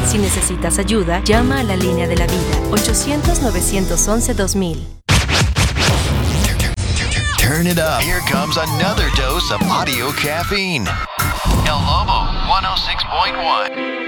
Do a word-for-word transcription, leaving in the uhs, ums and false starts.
Si necesitas ayuda, llama a la línea de la vida, ochocientos, novecientos once, dos mil. Turn it up. Here comes another dose of audio caffeine. El Lobo one oh six point one.